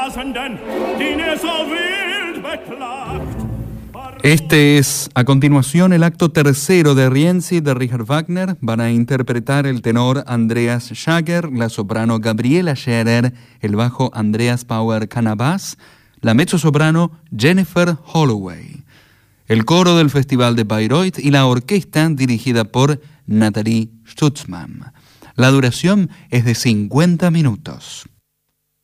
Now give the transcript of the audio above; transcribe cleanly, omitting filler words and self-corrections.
Rasenden, die ihr so wild beklagt. Este es, a continuación, el acto tercero de Rienzi de Richard Wagner. Van a interpretar el tenor Andreas Schager, la soprano Gabriela Scherer, el bajo Andreas Power Canavas, la mezzosoprano Jennifer Holloway, el coro del Festival de Bayreuth y la orquesta dirigida por Nathalie Stutzmann. La duración es de 50 minutos.